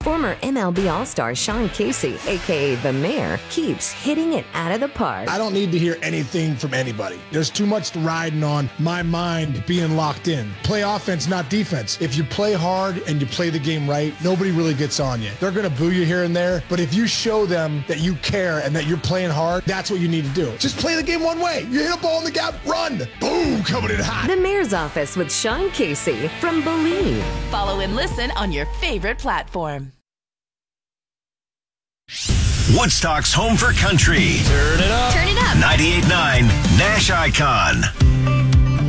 Former MLB All-Star Sean Casey, a.k.a. The Mayor, keeps hitting it out of the park. I don't need to hear anything from anybody. There's too much riding on my mind being locked in. Play offense, not defense. If you play hard and you play the game right, nobody really gets on you. They're going to boo you here and there, but if you show them that you care and that you're playing hard, that's what you need to do. Just play the game one way. You hit a ball in the gap, run. Boom, coming in hot. The Mayor's Office with Sean Casey from Believe. Follow and listen on your favorite platform. Woodstock's home for country. Turn it up. Turn it up. 98.9 Nash Icon.